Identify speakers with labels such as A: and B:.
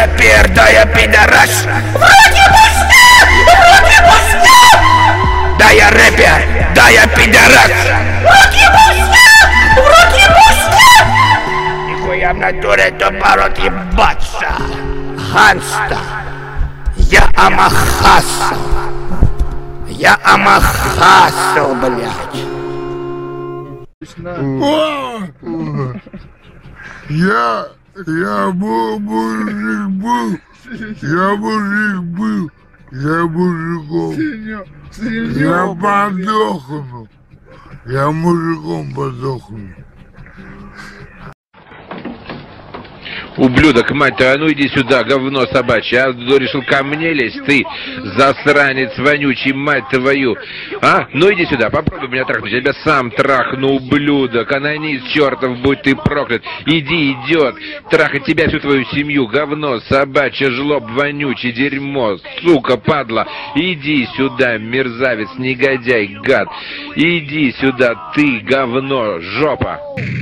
A: Пердая пидорас. Вроде пусто! Вроде пусто! Да я рэпер, да я пидорас. Вроде пусто! Вроде пусто! Нихуя в натуре тупорот ебаться. Ганста. Я амахасу. Я амахасу, блядь.
B: Я мужик был, я мужиком, я подохну, я мужиком подохну.
C: Ублюдок, мать твою, а ну иди сюда, говно собачье, а решил ко мне лезть, ты, засранец вонючий, мать твою, а? Ну иди сюда, попробуй меня трахнуть, я тебя сам трахну, ублюдок, анонист чертов, будь ты проклят, иди, идет, трахать тебя, всю твою семью, говно собачье, жлоб вонючий, дерьмо, сука, падла, иди сюда, мерзавец, негодяй, гад, иди сюда, ты, говно, жопа.